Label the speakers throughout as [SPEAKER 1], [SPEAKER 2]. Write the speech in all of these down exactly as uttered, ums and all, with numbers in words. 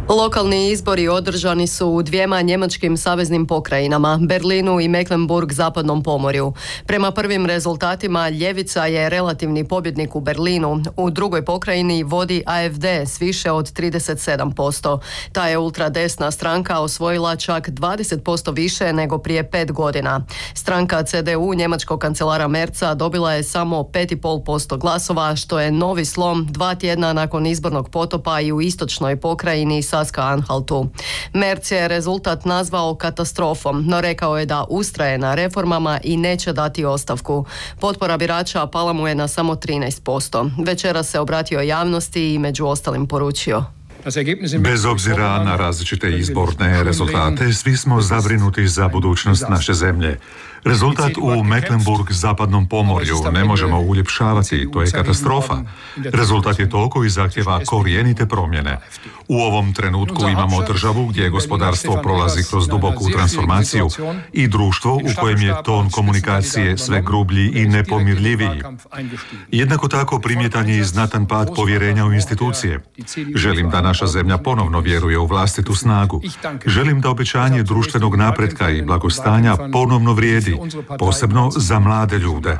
[SPEAKER 1] Lokalni izbori održani su u dvijema njemačkim saveznim pokrajinama, Berlinu i Mecklenburg-zapadnom pomorju. Prema prvim rezultatima, ljevica je relativni pobjednik u Berlinu. U drugoj pokrajini vodi A F D s više od trideset sedam posto. Ta je ultradesna stranka osvojila čak dvadeset posto više nego prije pet godina. Stranka C D U njemačkog kancelara Merza dobila je samo pet zarez pet posto glasova, što je novi slom dva tjedna nakon izbornog potopa i u istočnoj pokrajini Saska-Anhaltu. Merz je rezultat nazvao katastrofom, no rekao je da ustraje na reformama i neće dati ostavku. Potpora birača pala mu je na samo trinaest posto. Večeras se obratio javnosti i među ostalim poručio:
[SPEAKER 2] Bez obzira na različite izborne rezultate, svi smo zabrinuti za budućnost naše zemlje. Rezultat u Mecklenburg-zapadnom pomorju ne možemo uljepšavati, to je katastrofa. Rezultat je to koji zahtjeva korijenite promjene. U ovom trenutku imamo državu gdje gospodarstvo prolazi kroz duboku transformaciju i društvo u kojem je ton komunikacije sve grublji i nepomirljiviji. Jednako tako primjetan je i znatan pad povjerenja u institucije. Želim da naša zemlja ponovno vjeruje u vlastitu snagu. Želim da obećanje društvenog napretka i blagostanja ponovno vrijedi, posebno za mlade ljude.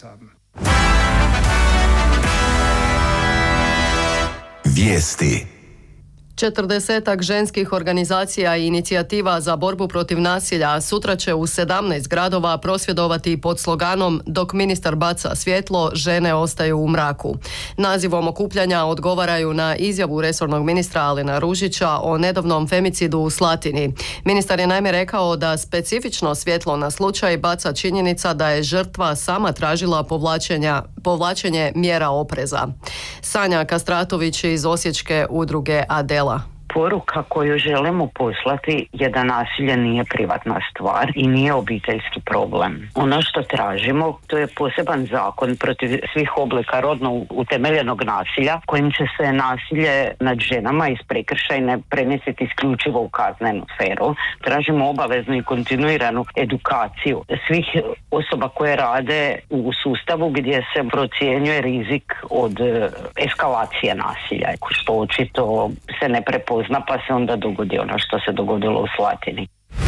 [SPEAKER 3] Vijesti.
[SPEAKER 1] Četrdesetak ženskih organizacija i inicijativa za borbu protiv nasilja sutra će u sedamnaest gradova prosvjedovati pod sloganom "Dok ministar baca svjetlo, žene ostaju u mraku". Nazivom okupljanja odgovaraju na izjavu resornog ministra Alena Ružića o nedavnom femicidu u Slatini. Ministar je naime rekao da specifično svjetlo na slučaj baca činjenica da je žrtva sama tražila povlačenje mjera opreza. Sanja Kastratović iz osječke udruge Adela.
[SPEAKER 4] Poruka koju želimo poslati je da nasilje nije privatna stvar i nije obiteljski problem. Ono što tražimo, to je poseban zakon protiv svih oblika rodno utemeljenog nasilja, kojim će se nasilje nad ženama iz prekršajne premjestiti isključivo u kaznenu sferu. Tražimo obaveznu i kontinuiranu edukaciju svih osoba koje rade u sustavu gdje se procjenjuje rizik od eskalacije nasilja, što očito se ne prepoznaje, pa se onda dogodi ono što se dogodilo u Slatini.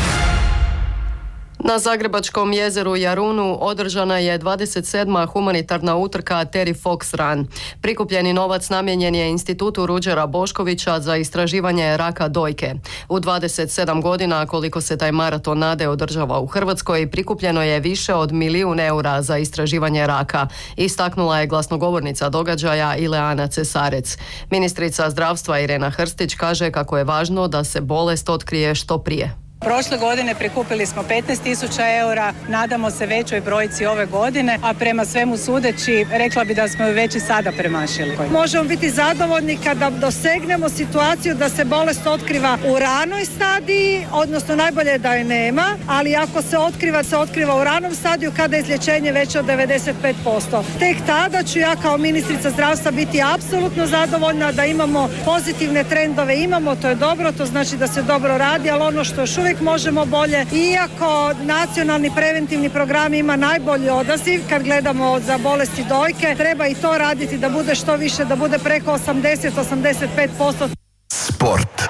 [SPEAKER 1] Na zagrebačkom jezeru Jarunu održana je dvadeset sedma humanitarna utrka Terry Fox Run. Prikupljeni novac namijenjen je Institutu Ruđera Boškovića za istraživanje raka dojke. U dvadeset sedam godina koliko se taj maraton nade održava u Hrvatskoj, prikupljeno je više od milijun eura za istraživanje raka, istaknula je glasnogovornica događaja Ileana Cesarec. Ministrica zdravstva Irena Hrstić kaže kako je važno da se bolest otkrije što prije.
[SPEAKER 5] Prošle godine prikupili smo petnaest tisuća eura, nadamo se većoj brojci ove godine, a prema svemu sudeći rekla bi da smo ju već i sada premašili.
[SPEAKER 6] Možemo biti zadovoljni kada dosegnemo situaciju da se bolest otkriva u ranoj stadiji, odnosno najbolje da je nema, ali ako se otkriva, se otkriva u ranom stadiju kada je izlječenje veće od devedeset pet posto. Tek tada ću ja kao ministrica zdravstva biti apsolutno zadovoljna da imamo pozitivne trendove. Imamo, to je dobro, to znači da se dobro radi, ali ono što još uvijek možemo bolje, iako nacionalni preventivni program ima najbolji odaziv kad gledamo za bolesti dojke, treba i to raditi da bude što više, da bude preko osamdeset do osamdeset pet posto.
[SPEAKER 3] Sport.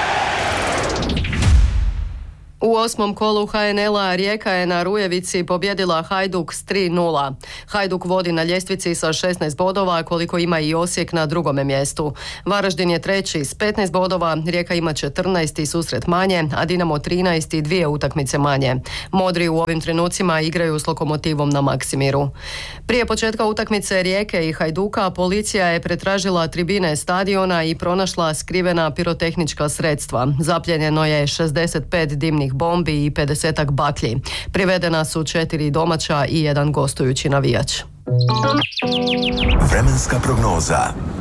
[SPEAKER 1] U osmom kolu H N L-a Rijeka je na Rujevici pobjedila Hajduk s tri nula. Hajduk vodi na ljestvici sa šesnaest bodova, koliko ima i Osijek na drugome mjestu. Varaždin je treći s petnaest bodova, Rijeka ima četrnaest i susret manje, a Dinamo trinaest i dvije utakmice manje. Modri u ovim trenucima igraju s Lokomotivom na Maksimiru. Prije početka utakmice Rijeke i Hajduka policija je pretražila tribine stadiona i pronašla skrivena pirotehnička sredstva. Zapljenjeno je šezdeset pet dimnih bombi i pedesetak baklji. Privedena su četiri domaća i jedan gostujući navijač.
[SPEAKER 3] Vremenska prognoza.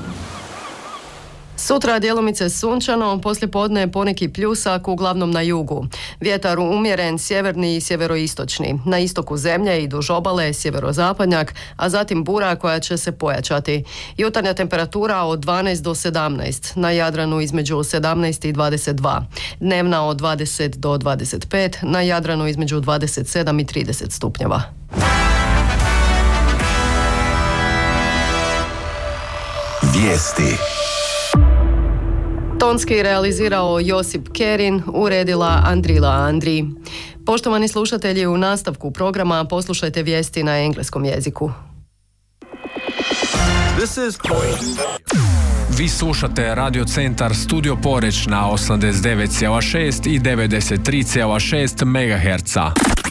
[SPEAKER 1] Sutra djelomice sunčano, poslijepodne poneki pljusak, uglavnom na jugu. Vjetar umjeren, sjeverni i sjeveroistočni. Na istoku zemlje i duž obale sjeverozapadnjak, a zatim bura koja će se pojačati. Jutarnja temperatura od dvanaest do sedamnaest, na Jadranu između sedamnaest i dvadeset dva. Dnevna od dvadeset do dvadeset pet, na Jadranu između dvadeset sedam i trideset stupnjeva.
[SPEAKER 3] Vijesti.
[SPEAKER 1] Tonski realizirao Josip Kerin, uredila Andrila Andri. Poštovani slušatelji, u nastavku programa poslušajte vijesti na engleskom jeziku.
[SPEAKER 7] Vi slušate Radio Centar Studio Poreč na osamdeset devet zarez šest i devedeset tri zarez šest megaherca.